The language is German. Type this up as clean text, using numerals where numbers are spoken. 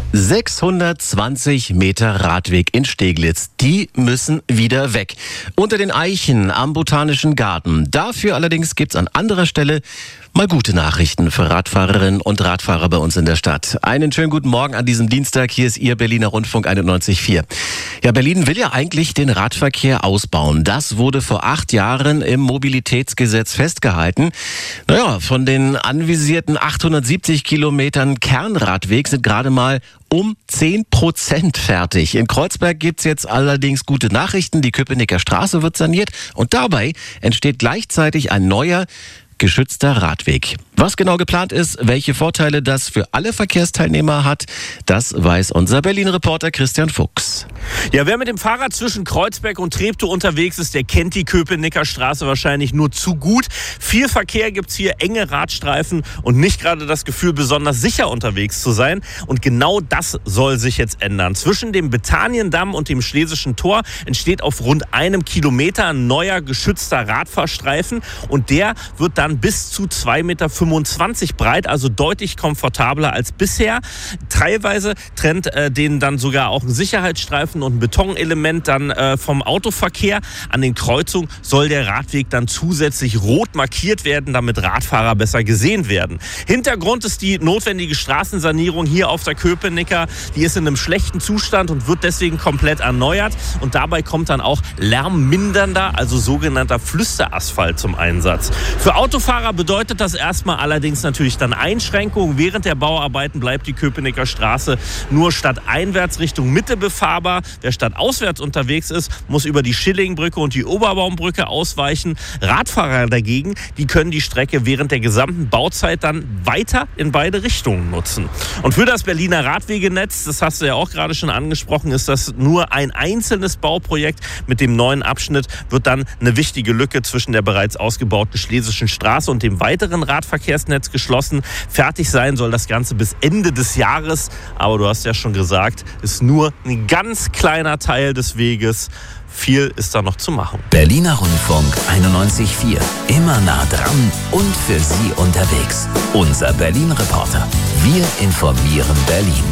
620 Meter Radweg in Steglitz, die müssen wieder weg. Unter den Eichen am Botanischen Garten. Dafür allerdings gibt's an anderer Stelle mal gute Nachrichten für Radfahrerinnen und Radfahrer bei uns in der Stadt. Einen schönen guten Morgen an diesem Dienstag. Hier ist Ihr Berliner Rundfunk 91.4. Ja, Berlin will ja eigentlich den Radverkehr ausbauen. Das wurde vor 8 Jahren im Mobilitätsgesetz festgehalten. Naja, von den anvisierten 870 Kilometern Kernradweg sind gerade mal um 10% fertig. In Kreuzberg gibt's jetzt allerdings gute Nachrichten. Die Köpenicker Straße wird saniert und dabei entsteht gleichzeitig ein neuer, geschützter Radweg. Was genau geplant ist, welche Vorteile das für alle Verkehrsteilnehmer hat, das weiß unser Berlin-Reporter Christian Fuchs. Ja, wer mit dem Fahrrad zwischen Kreuzberg und Treptow unterwegs ist, der kennt die Köpenicker Straße wahrscheinlich nur zu gut. Viel Verkehr gibt's hier, enge Radstreifen und nicht gerade das Gefühl, besonders sicher unterwegs zu sein. Und genau das soll sich jetzt ändern. Zwischen dem Betaniendamm und dem Schlesischen Tor entsteht auf rund 1 Kilometer ein neuer geschützter Radfahrstreifen und der wird dann bis zu 2,25 Meter breit, also deutlich komfortabler als bisher. Teilweise trennt den dann sogar auch ein Sicherheitsstreifen und ein Betonelement dann vom Autoverkehr. An den Kreuzungen soll der Radweg dann zusätzlich rot markiert werden, damit Radfahrer besser gesehen werden. Hintergrund ist die notwendige Straßensanierung hier auf der Köpenicker. Die ist in einem schlechten Zustand und wird deswegen komplett erneuert. Und dabei kommt dann auch lärmmindernder, also sogenannter Flüsterasphalt zum Einsatz. Für Autofahrer bedeutet das erstmal allerdings natürlich dann Einschränkungen. Während der Bauarbeiten bleibt die Köpenicker Straße nur stadteinwärts Richtung Mitte befahrbar. Wer stadtauswärts unterwegs ist, muss über die Schillingbrücke und die Oberbaumbrücke ausweichen. Radfahrer dagegen, die können die Strecke während der gesamten Bauzeit dann weiter in beide Richtungen nutzen. Und für das Berliner Radwegenetz, das hast du ja auch gerade schon angesprochen, ist das nur ein einzelnes Bauprojekt. Mit dem neuen Abschnitt wird dann eine wichtige Lücke zwischen der bereits ausgebauten Schlesischen Straße und dem weiteren Radverkehrsnetz geschlossen. Fertig sein soll das Ganze bis Ende des Jahres. Aber du hast ja schon gesagt, ist nur ein ganz kleiner Teil des Weges. Viel ist da noch zu machen. Berliner Rundfunk 91.4. Immer nah dran und für Sie unterwegs. Unser Berlin-Reporter. Wir informieren Berlin.